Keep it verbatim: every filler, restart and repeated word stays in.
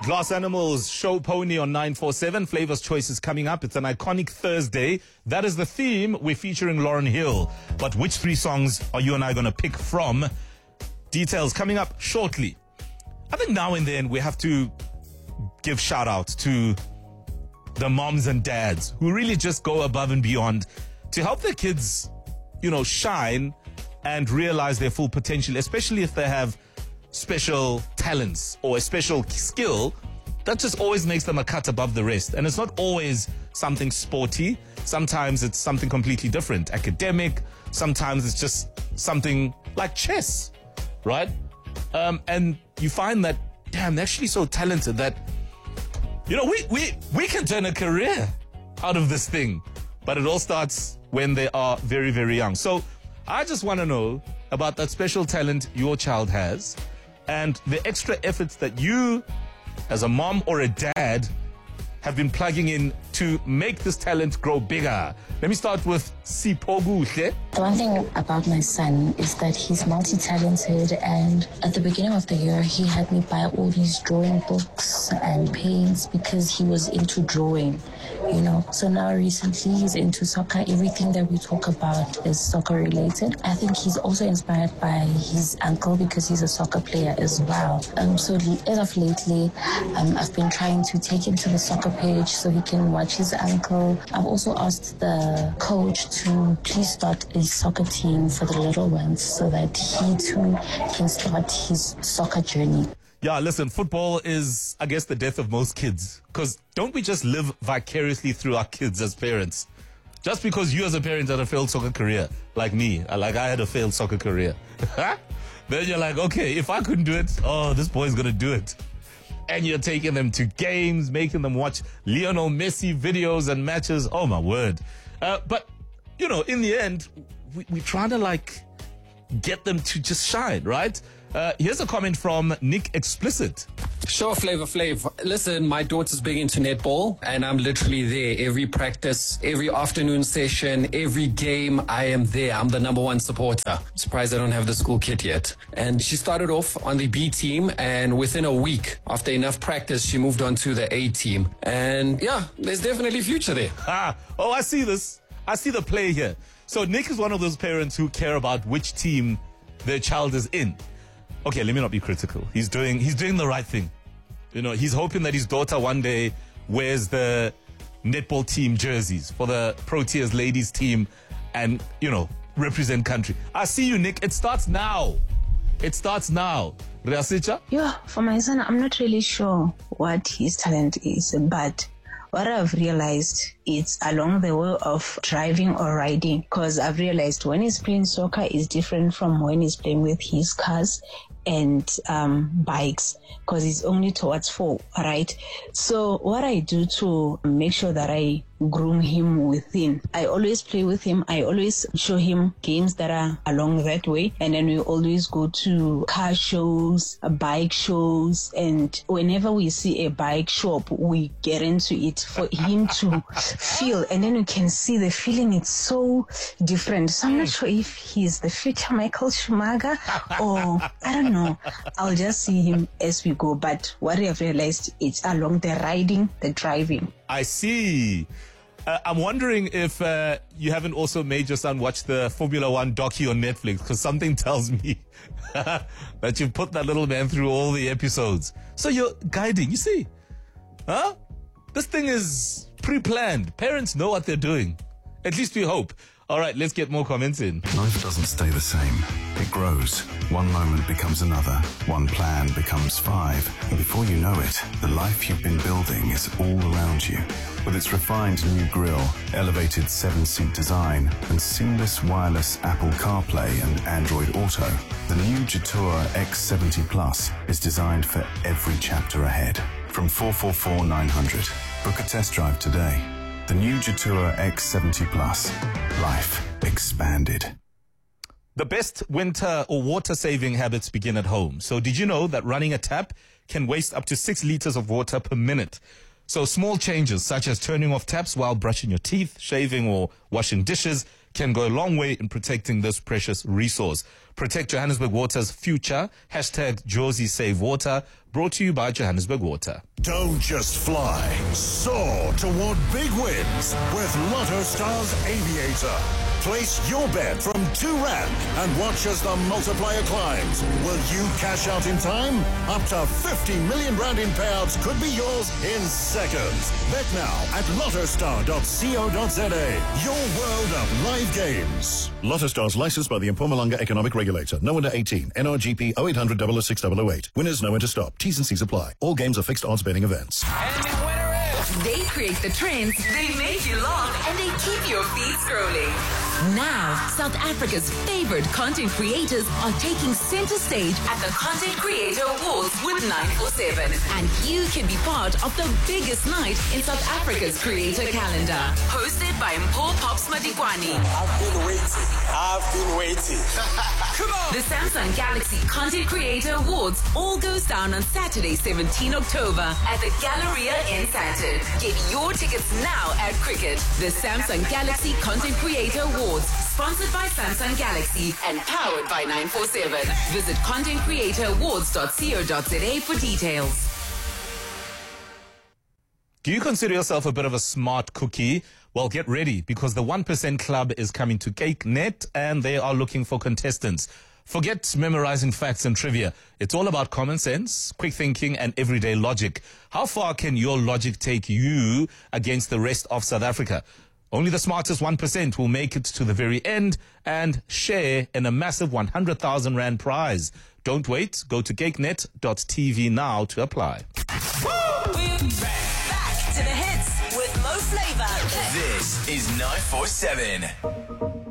Glass Animals, Show Pony on nine four seven. Flavor's Choice is coming up. It's an iconic Thursday. That is the theme. We're featuring Lauryn Hill. But which three songs are you and I going to pick from? Details coming up shortly. I think now and then we have to give shout out to the moms and dads who really just go above and beyond to help their kids, you know, shine and realize their full potential, especially if they have special talents or a special skill that just always makes them a cut above the rest. And it's not always something sporty. Sometimes it's something completely different, academic. Sometimes it's just something like chess, right? Um, and you find that, damn, they're actually so talented that, you know, we, we, we can turn a career out of this thing. But it all starts when they are very, very young. So I just want to know about that special talent your child has and the extra efforts that you, as a mom or a dad, have been plugging in to make this talent grow bigger. Let me start with Sipoguhle. The one thing about my son is that he's multi-talented, and at the beginning of the year, he had me buy all these drawing books and paints because he was into drawing, you know. So now recently he's into soccer. Everything that we talk about is soccer related. I think he's also inspired by his uncle because he's a soccer player as well. Um, so as of lately, um, I've been trying to take him to the soccer page so he can watch his uncle. I've also asked the coach to please start a soccer team for the little ones so that he too can start his soccer journey. Yeah, listen, football is, I guess, the death of most kids. Because don't we just live vicariously through our kids as parents? Just because you as a parent had a failed soccer career, like me, like I had a failed soccer career, then you're like, okay, if I couldn't do it, oh, this boy's going to do it. And you're taking them to games, making them watch Lionel Messi videos and matches. Oh, my word. Uh, but, you know, in the end, we, we're trying to, like, get them to just shine, right? Uh, here's a comment from Nick Explicit. Sure, Flavor Flav. Listen, my daughter's big into netball, and I'm literally there every practice, every afternoon session, every game. I am there. I'm the number one supporter. I'm surprised I don't have the school kit yet. And she started off on the B team, and within a week, after enough practice, she moved on to the A team. And yeah, there's definitely future there. Ah, oh, I see this. I see the play here. So Nick is one of those parents who care about which team their child is in. Okay, let me not be critical. He's doing he's doing the right thing. You know, he's hoping that his daughter one day wears the netball team jerseys for the Proteas ladies team and, you know, represent country. I see you, Nick. It starts now. It starts now. Riasicha? Yeah, for my son, I'm not really sure what his talent is, but what I've realized, it's along the way of driving or riding, because I've realized when he's playing soccer is different from when he's playing with his cars and um, bikes, because it's only towards four, right? So what I do to make sure that I groom him within, I always play with him. I always show him games that are along that way. And then we always go to car shows, bike shows. And whenever we see a bike shop, we get into it for him to feel. And then you can see the feeling. It's so different. So I'm not sure if he's the future Michael Schumacher or I don't know. I'll just see him as we go. But what I have realized, it's along the riding, the driving. I see. Uh, I'm wondering if uh, you haven't also made your son watch the Formula One docu on Netflix, because something tells me that you've put that little man through all the episodes. So you're guiding, you see? Huh? This thing is pre-planned. Parents know what they're doing. At least we hope. All right, let's get more comments in. Life doesn't stay the same. It grows. One moment becomes another. One plan becomes five. And before you know it, the life you've been building is all around you. With its refined new grille, elevated seven-seat design, and seamless wireless Apple CarPlay and Android Auto, the new Jetour X seventy Plus is designed for every chapter ahead. From four four four nine hundred. Book a test drive today. The new Jetour X seventy Plus. Life expanded. The best winter or water-saving habits begin at home. So did you know that running a tap can waste up to six liters of water per minute? So small changes such as turning off taps while brushing your teeth, shaving or washing dishes can go a long way in protecting this precious resource. Protect Johannesburg Water's future. Hashtag Josie Save Water. Brought to you by Johannesburg Water. Don't just fly. Soar toward big wins with Lotto Stars Aviator. Place your bet from two rand and watch as the multiplier climbs. Will you cash out in time? Up to fifty million rand in payouts could be yours in seconds. Bet now at lottostar dot co dot za. Your world of live games. Lotto Stars licensed by the Mpumalanga Economic Regulator. No under eighteen. N R G P oh eight hundred, oh oh six, oh oh eight. Winners know when to stop. T's and C's apply. All games are fixed odds betting events. And the winner is... They create the trends, they make you laugh, and they keep your feed scrolling. Now, South Africa's favorite content creators are taking center stage at the Content Creator Awards with nine four seven. And you can be part of the biggest night in South Africa's creator calendar. Hosted by Mpho Pops Madikwani. I've been waiting. I've been waiting. Come on! The Samsung Galaxy Content Creator Awards all goes down on Saturday, seventeenth October at the Galleria in Sandton. Get your tickets now at Cricket. The Samsung Galaxy Content Creator Awards. Sponsored by Samsung Galaxy and powered by nine four seven. Visit content creator awards dot co dot za for details. Do you consider yourself a bit of a smart cookie? Well, get ready because the one percent Club is coming to CakeNet and they are looking for contestants. Forget memorizing facts and trivia. It's all about common sense, quick thinking, and everyday logic. How far can your logic take you against the rest of South Africa? Only the smartest one percent will make it to the very end and share in a massive one hundred thousand rand prize. Don't wait. Go to cakenet dot t v now to apply. Woo! We're back to the hits with Mo Flava. This is nine four seven.